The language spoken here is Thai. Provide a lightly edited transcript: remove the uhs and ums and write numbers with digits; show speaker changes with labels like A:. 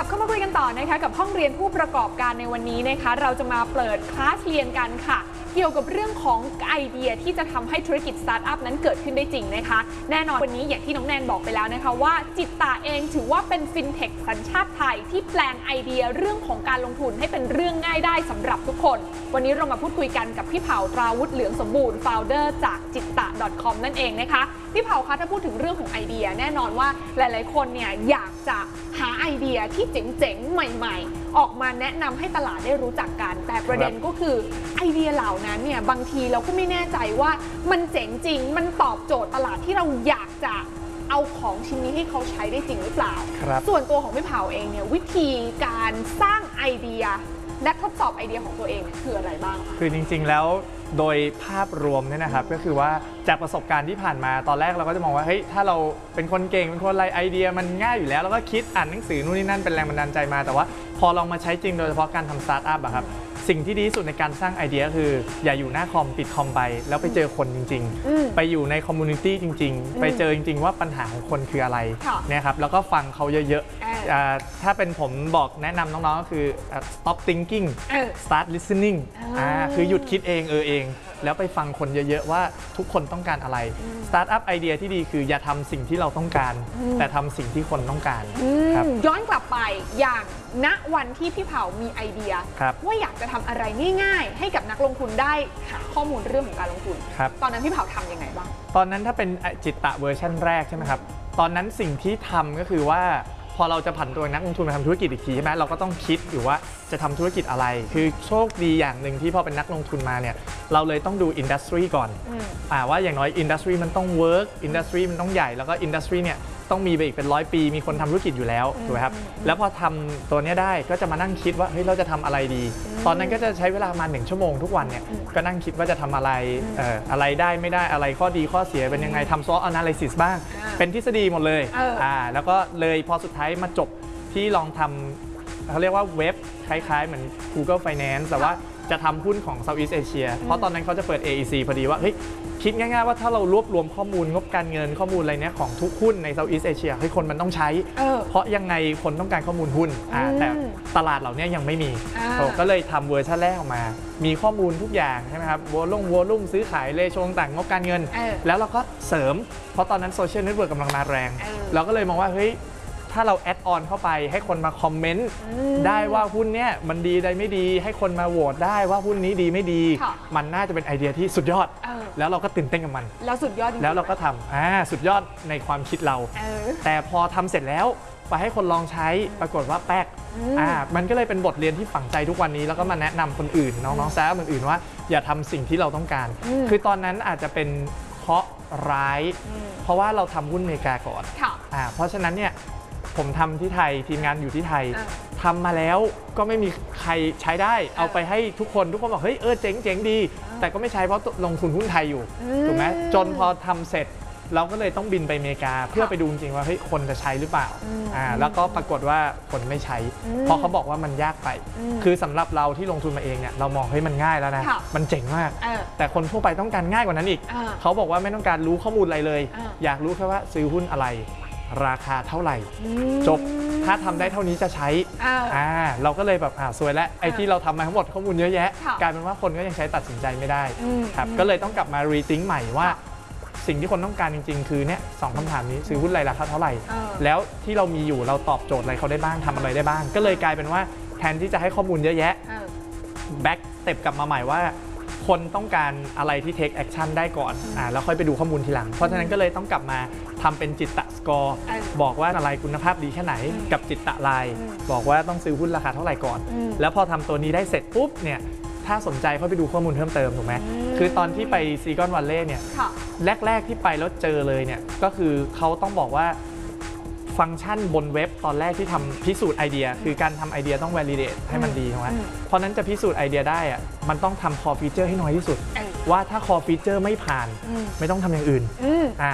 A: ลับเข้ามาคุยกันต่อนะคะกับห้องเรียนผู้ประกอบการในวันนี้นะคะเราจะมาเปิดคลาสเรียนกันค่ะเกี่ยวกับเรื่องของไอเดียที่จะทำให้ธุรกิจสตาร์ทอัพนั้นเกิดขึ้นได้จริงนะคะแน่นอนวันนี้อย่างที่น้องแนนบอกไปแล้วนะคะว่าจิตตาเองถือว่าเป็นฟินเทคสัญชาติไทยที่แปลงไอเดียเรื่องของการลงทุนให้เป็นเรื่องง่ายได้สำหรับทุกคนวันนี้เรามาพูดคุยกันกับพี่เผาตราวุฒิเหลืองสมบูรณ์ founder จากจิตตะ .com นั่นเองนะคะพี่เผาคะถ้าพูดถึงเรื่องของไอเดียแน่นอนว่าหลายๆคนเนี่ยอยากจะหาไอเดียที่เจ๋งๆใหม่ๆออกมาแนะนำให้ตลาดได้รู้จักกันแต่ประเด็นก็คือไอเดียเหล่านั้นเนี่ยบางทีเราก็ไม่แน่ใจว่ามันเจ๋งจริงมันตอบโจทย์ตลาดที่เราอยากจะเอาของชิ้นนี้ให้เขาใช้ได้จริงหรือเปล่าส่วนตัวของพี่เผาเองเนี่ยวิธีการสร้างไอเดียและทดสอบไอเดียของตัวเองคืออะไรบ้างคะ
B: คือจริงๆแล้วโดยภาพรวมเนี่ยนะครับก็คือว่าจากประสบการณ์ที่ผ่านมาตอนแรกเราก็จะมองว่าเฮ้ยถ้าเราเป็นคนเก่งเป็นคนอะไรไอเดียมันง่ายอยู่แล้วแล้วก็คิดอ่านหนังสือนู่นนี่นั่นเป็นแรงบันดาลใจมาแต่ว่าพอลองมาใช้จริงโดยเฉพาะการทำสตาร์ทอัพอะครับสิ่งที่ดีที่สุดในการสร้างไอเดียคืออย่าอยู่หน้าคอมปิดคอมไปแล้วไปเจอคนจริงๆไปอยู่ในคอมมูนิตี้จริงๆไปเจอจริงๆว่าปัญหาของคนคืออะไรเนี่ยครับแล้วก็ฟังเขาเยอะๆถ้าเป็นผมบอกแนะนำน้องๆก็คือ stop thinking start listening คือหยุดคิดเองแล้วไปฟังคนเยอะๆว่าทุกคนต้องการอะไรสตาร์ทอัพไอเดียที่ดีคืออย่าทำสิ่งที่เราต้องการแต่ทำสิ่งที่คนต้องการ
A: ย้อนกลับไปอย่างณวันที่พี่เผามีไอเดียว่าอยากจะทำอะไรง่ายๆให้กับนักลงทุนได้หาข้อมูลเรื่องของการลงทุนตอนนั้นพี่เผาทำยังไงบ้าง
B: ตอนนั้นถ้าเป็นจิตตะเวอร์ชันแรกใช่ไหมครับตอนนั้นสิ่งที่ทำก็คือว่าพอเราจะผันตัวนักลงทุนมาทำธุรกิจอีกทีใช่ไหมเราก็ต้องคิดอยู่ว่าจะทำธุรกิจอะไรคือโชคดีอย่างหนึ่งที่พอเป็นนักลงทุนมาเนี่ยเราเลยต้องดูอินดัสทรีก่อนว่าอย่างน้อยอินดัสทรีมันต้องเวิร์กอินดัสทรีมันต้องใหญ่แล้วก็อินดัสทรีเนี่ยต้องมีไปอีกเป็น100 ปีมีคนทำธุรกิจอยู่แล้วถูกไหมครับแล้วพอทำตัวนี้ได้ก็จะมานั่งคิดว่าเฮ้ยเราจะทำอะไรดีตอนนั้นก็จะใช้เวลามา1 ชั่วโมงทุกวันเนี่ยก็นั่งคิดว่าจะทำอะไรอะไรได้ไม่ได้อะไรข้อดีข้อเสียเป็นยังไงทำ SWOT analysis บ้างเป็นทฤษฎีหมดเลยแล้วก็เลยพอสุดท้ายมาจบที่ลองทำเขาเรียกว่าเว็บคล้ายๆเหมือน Google Finance แต่ว่าจะทำหุ้นของ Southeast Asia เพราะตอนนั้นเขาจะเปิด AEC พอดีว่าเฮ้ยคิดง่ายๆว่าถ้าเรารวบรวมข้อมูลงบการเงินข้อมูลอะไรเนี้ยของทุกหุ้นใน Southeast Asia เฮ้ยคนมันต้องใช้เพราะยังไงคนต้องการข้อมูลหุ้นแต่ตลาดเหล่านี้ยังไม่มีก็เลยทำเวอร์ชันแรกออกมามีข้อมูลทุกอย่างใช่ไหมครับวอลุ่มซื้อขายเลโชต่างงบการเงินแล้วเราก็เสริมเพราะตอนนั้นโซเชียลเน็ตเวิร์กกำลังมาแรงเราก็เลยมองว่าเฮ้ยถ้าเราแอดออนเข้าไปให้คนมาคอมเมนต์ได้ว่าหุ้นเนี้ยมันดีได้ไม่ดีให้คนมาโหวตได้ว่าหุ้นนี้ดีไม่ดีมันน่าจะเป็นไอเดียที่สุดยอดแล้วเราก็ตื่นเต้นกับมัน
A: แล้วสุดยอด
B: แล้วเราก็ทำสุดยอดในความคิดเราแต่พอทำเสร็จแล้วไปให้คนลองใช้ปรากฏว่าแป๊กมันก็เลยเป็นบทเรียนที่ฝังใจทุกวันนี้แล้วก็มาแนะนำคนอื่นน้องๆแซมอื่นๆว่าอย่าทำสิ่งที่เราต้องการคือตอนนั้นอาจจะเป็นเคราะห์ร้ายเพราะว่าเราทำหุ้นอเมริกาก่อนเพราะฉะนั้นเนี่ยผมทำที่ไทยทีมงานอยู่ที่ไทยทำมาแล้วก็ไม่มีใครใช้ได้เอาไปให้ทุกคนบอกเฮ้ยเจ๋งดีแต่ก็ไม่ใช้เพราะลงทุนหุ้นไทยอยู่ถูกไหมจนพอทำเสร็จเราก็เลยต้องบินไปอเมริกาเพื่อไปดูจริงว่าเฮ้ยคนจะใช้หรือเปล่าแล้วก็ปรากฏว่าคนไม่ใช้เพราะเขาบอกว่ามันยากไปคือสำหรับเราที่ลงทุนมาเองเนี่ยเรามองเฮ้ยมันง่ายแล้วนะมันเจ๋งมากแต่คนทั่วไปต้องการง่ายกว่านั้นอีกเขาบอกว่าไม่ต้องการรู้ข้อมูลอะไรเลยอยากรู้แค่ว่าซื้อหุ้นอะไรราคาเท่าไหร่จบถ้าทำได้เท่านี้จะใช้เราก็เลยแบบสวยแล้วไอ้ที่เราทำมาทั้งหมดข้อมูลเยอะแยะกลายเป็นว่าคนก็ยังใช้ตัดสินใจไม่ได้ครับก็เลยต้องกลับมารีทิงใหม่ว่าสิ่งที่คนต้องการจริงๆคือเนี่ย2 คำถามนี้ซื้อหุ้นอะไรราคาเท่าไหร่แล้วที่เรามีอยู่เราตอบโจทย์อะไรเขาได้บ้างทำอะไรได้บ้างก็เลยกลายเป็นว่าแทนที่จะให้ข้อมูลเยอะแยะแบ็กสเต็ปกลับมาใหม่ว่าคนต้องการอะไรที่ take action ได้ก่อนแล้วค่อยไปดูข้อมูลทีหลังเพราะฉะนั้นก็เลยต้องกลับมาทำเป็นจิตตะสกอร์บอกว่าอะไรคุณภาพดีแค่ไหนกับจิตตะไลน์บอกว่าต้องซื้อหุ้นราคาเท่าไหร่ก่อนแล้วพอทำตัวนี้ได้เสร็จปุ๊บเนี่ยถ้าสนใจเข้าไปดูข้อมูลเพิ่มเติมถูกไหมคือตอนที่ไปซิลิคอนวัลเลย์เนี่ยแรกๆที่ไปแล้วเจอเลยเนี่ยก็คือเขาต้องบอกว่าฟังก์ชันบนเว็บตอนแรกที่ทำพิสูจน์ไอเดียคือการทำไอเดียต้อง validate ให้มันดีถูกไหมเพราะนั้นจะพิสูจน์ไอเดียได้อะมันต้องทำ core feature ให้น้อยที่สุดว่าถ้า core feature ไม่ผ่านไม่ต้องทำอย่างอื่น